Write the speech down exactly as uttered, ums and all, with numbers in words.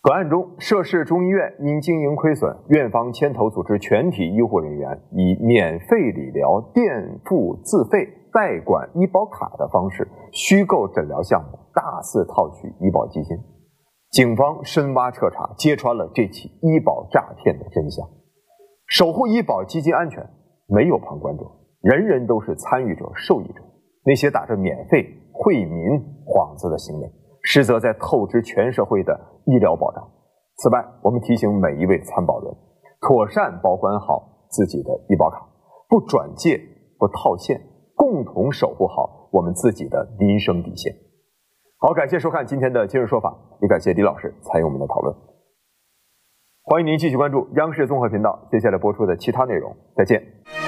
本案中，涉事中医院因经营亏损，院方牵头组织全体医护人员以免费理疗垫付自费代管医保卡的方式虚构诊疗项目，大肆套取医保基金。警方深挖彻查，揭穿了这起医保诈骗的真相。守护医保基金安全，没有旁观者，人人都是参与者、受益者。那些打着免费惠民幌子的行为，实则在透支全社会的医疗保障。此外，我们提醒每一位参保人，妥善保管好自己的医保卡，不转借，不套现，共同守护好我们自己的民生底线。好，感谢收看今天的今日说法，也感谢李老师参与我们的讨论。欢迎您继续关注央视综合频道接下来播出的其他内容，再见。